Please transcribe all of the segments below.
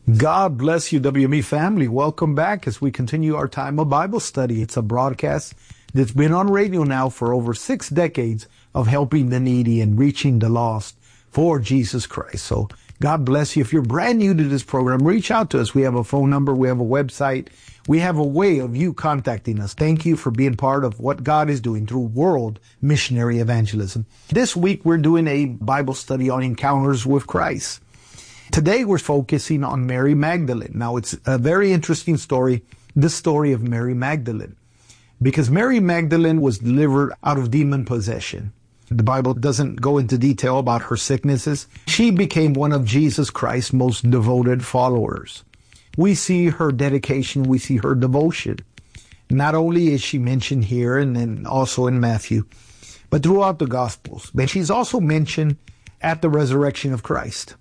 God bless you, WME family. Welcome back as we continue our time of Bible study. It's a broadcast that's been on radio now for over 6 decades of helping the needy and reaching the lost for Jesus Christ. So God bless you. If you're brand new to this program, reach out to us. We have a phone number. We have a website. We have a way of you contacting us. Thank you for being part of what God is doing through world missionary evangelism. This week, we're doing a Bible study on encounters with Christ. Today, we're focusing on Mary Magdalene. Now, it's a very interesting story, the story of Mary Magdalene, because Mary Magdalene was delivered out of demon possession. The Bible doesn't go into detail about her sicknesses. She became one of Jesus Christ's most devoted followers. We see her dedication, we see her devotion. Not only is she mentioned here and then also in Matthew, but throughout the Gospels. But she's also mentioned at the resurrection of Christ.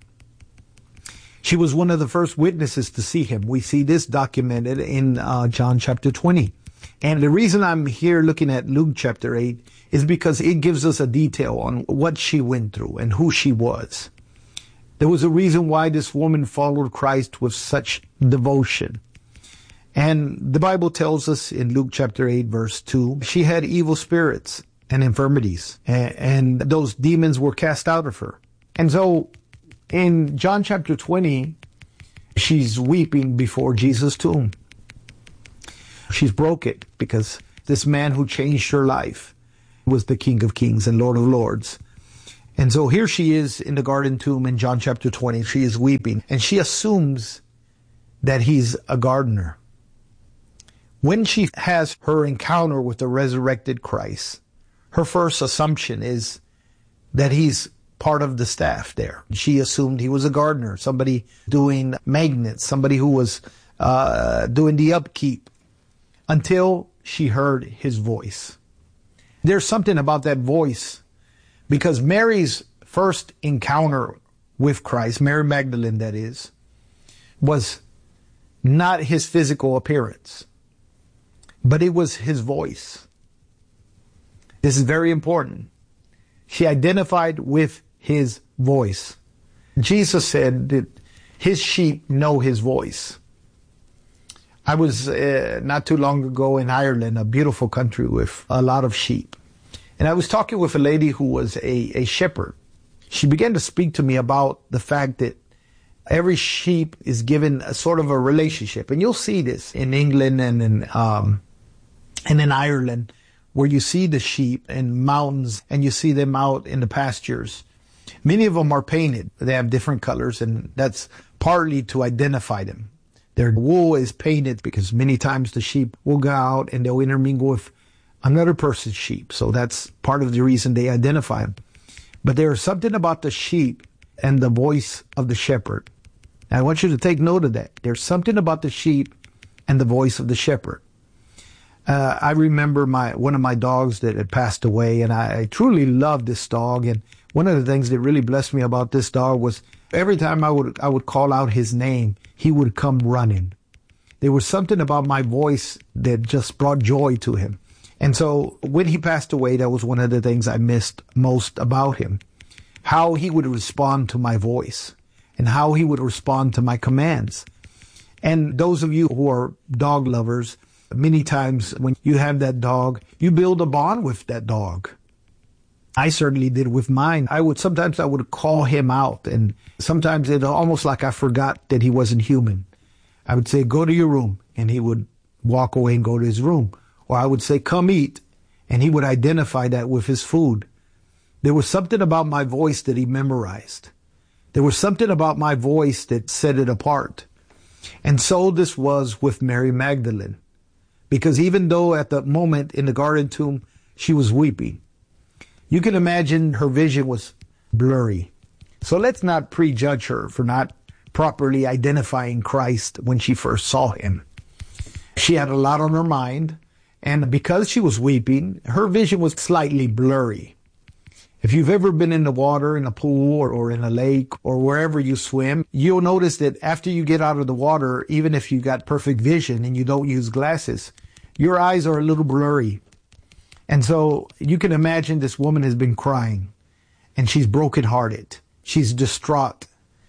She was one of the first witnesses to see him. We see this documented in John chapter 20. And the reason I'm here looking at Luke chapter 8 is because it gives us a detail on what she went through and who she was. There was a reason why this woman followed Christ with such devotion. And the Bible tells us in Luke chapter 8 verse 2, she had evil spirits and infirmities, and those demons were cast out of her. And so in John chapter 20, she's weeping before Jesus' tomb. She's broken because this man who changed her life was the King of Kings and Lord of Lords. And so here she is in the garden tomb in John chapter 20. She is weeping, and she assumes that he's a gardener. When she has her encounter with the resurrected Christ, her first assumption is that he's part of the staff there. She assumed he was a gardener, somebody doing maintenance, somebody who was doing the upkeep, until she heard his voice. There's something about that voice, because Mary's first encounter with Christ, Mary Magdalene that is, was not his physical appearance, but it was his voice. This is very important. She identified with his voice. Jesus said that his sheep know his voice. I was not too long ago in Ireland, a beautiful country with a lot of sheep. And I was talking with a lady who was a shepherd. She began to speak to me about the fact that every sheep is given a sort of a relationship. And you'll see this in England and in Ireland, where you see the sheep in mountains and you see them out in the pastures. Many of them are painted. They have different colors, and that's partly to identify them. Their wool is painted because many times the sheep will go out and they'll intermingle with another person's sheep. So that's part of the reason they identify them. But there's something about the sheep and the voice of the shepherd. And I want you to take note of that. There's something about the sheep and the voice of the shepherd. I remember one of my dogs that had passed away, and I truly loved this dog. And one of the things that really blessed me about this dog was every time I would call out his name, he would come running. There was something about my voice that just brought joy to him. And so when he passed away, that was one of the things I missed most about him. How he would respond to my voice and how he would respond to my commands. And those of you who are dog lovers, many times when you have that dog, you build a bond with that dog. I certainly did with mine. Sometimes I would call him out, and sometimes it almost like I forgot that he wasn't human. I would say, go to your room, and he would walk away and go to his room. Or I would say, come eat, and he would identify that with his food. There was something about my voice that he memorized. There was something about my voice that set it apart. And so this was with Mary Magdalene. Because even though at the moment in the garden tomb, she was weeping, you can imagine her vision was blurry. So let's not prejudge her for not properly identifying Christ when she first saw him. She had a lot on her mind, and because she was weeping, her vision was slightly blurry. If you've ever been in the water, in a pool or in a lake or wherever you swim, you'll notice that after you get out of the water, even if you got perfect vision and you don't use glasses, your eyes are a little blurry. And so you can imagine this woman has been crying, and she's brokenhearted. She's distraught.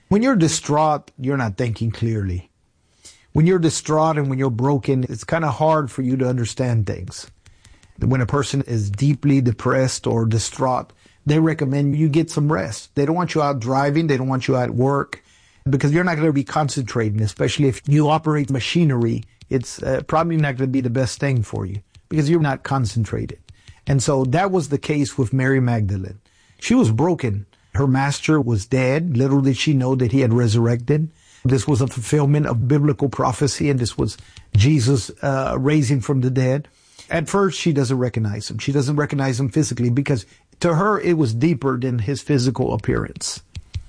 When you're distraught, you're not thinking clearly. When you're distraught and when you're broken, it's kind of hard for you to understand things. When a person is deeply depressed or distraught, they recommend you get some rest. They don't want you out driving. They don't want you at work because you're not going to be concentrating, especially if you operate machinery. It's probably not going to be the best thing for you because you're not concentrated. And so that was the case with Mary Magdalene. She was broken. Her master was dead. Little did she know that he had resurrected. This was a fulfillment of biblical prophecy, and this was Jesus raising from the dead. At first, she doesn't recognize him. She doesn't recognize him physically because to her, it was deeper than his physical appearance.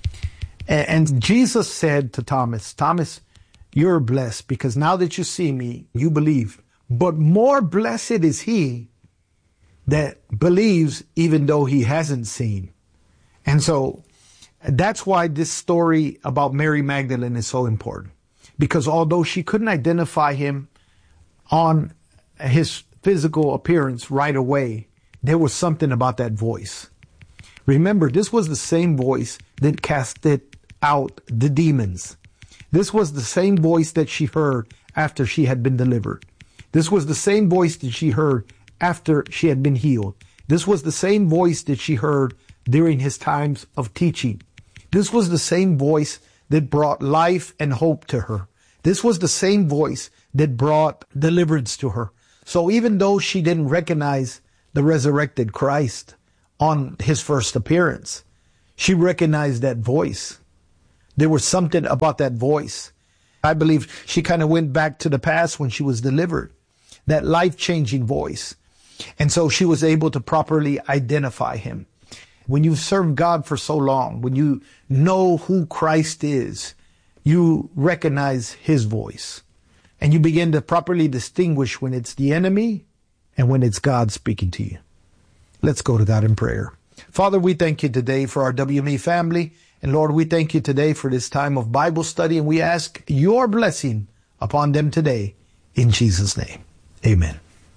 And Jesus said to Thomas, Thomas, you're blessed because now that you see me, you believe. But more blessed is he that believes even though he hasn't seen. And so that's why this story about Mary Magdalene is so important. Because although she couldn't identify him on his physical appearance right away, there was something about that voice. Remember, this was the same voice that casted out the demons. This was the same voice that she heard after she had been delivered. This was the same voice that she heard after she had been healed. This was the same voice that she heard during his times of teaching. This was the same voice that brought life and hope to her. This was the same voice that brought deliverance to her. So even though she didn't recognize the resurrected Christ on his first appearance, she recognized that voice. There was something about that voice. I believe she kind of went back to the past when she was delivered, that life-changing voice. And so she was able to properly identify him. When you've served God for so long, when you know who Christ is, you recognize his voice. And you begin to properly distinguish when it's the enemy and when it's God speaking to you. Let's go to God in prayer. Father, we thank you today for our WME family. And Lord, we thank you today for this time of Bible study. And we ask your blessing upon them today. In Jesus' name, amen.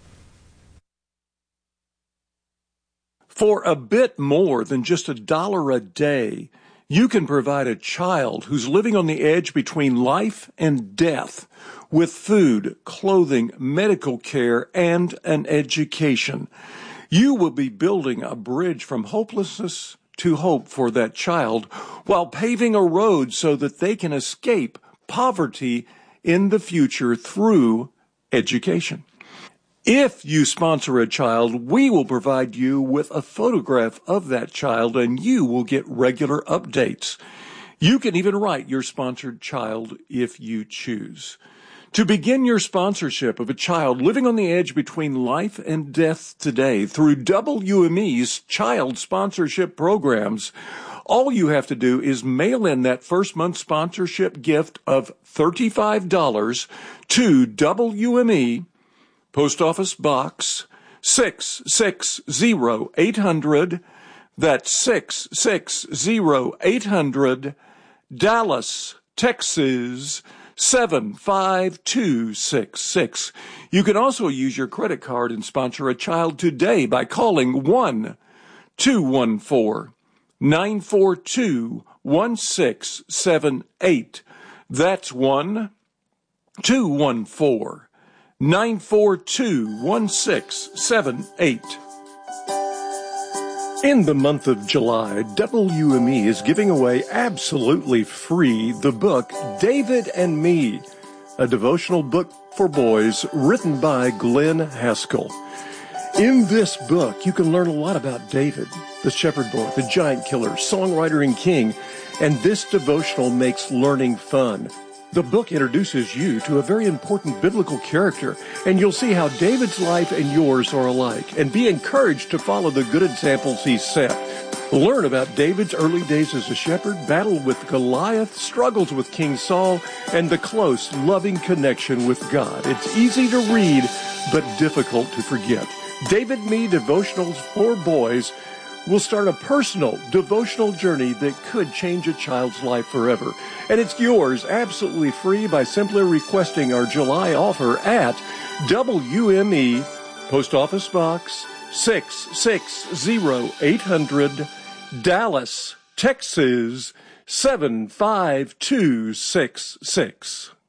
For a bit more than just $1 a day, you can provide a child who's living on the edge between life and death with food, clothing, medical care, and an education. You will be building a bridge from hopelessness to hope for that child while paving a road so that they can escape poverty in the future through education. If you sponsor a child, we will provide you with a photograph of that child and you will get regular updates. You can even write your sponsored child if you choose. To begin your sponsorship of a child living on the edge between life and death today through WME's child sponsorship programs, all you have to do is mail in that first month sponsorship gift of $35 to WME, Post Office Box 660-800. That's 660-800, Dallas, Texas 75266. You can also use your credit card and sponsor a child today by calling 1-214-942-1678. That's 1-214-942-1678. In the month of July, WME is giving away absolutely free the book David and Me, a devotional book for boys written by Glenn Haskell. In this book, you can learn a lot about David, the shepherd boy, the giant killer, songwriter and king, and this devotional makes learning fun. The book introduces you to a very important biblical character, and you'll see how David's life and yours are alike, and be encouraged to follow the good examples he set. Learn about David's early days as a shepherd, battle with Goliath, struggles with King Saul, and the close, loving connection with God. It's easy to read, but difficult to forget. David Me Devotionals for Boys will start a personal devotional journey that could change a child's life forever. And it's yours absolutely free by simply requesting our July offer at WME, Post Office Box 660-800, Dallas, Texas 75266.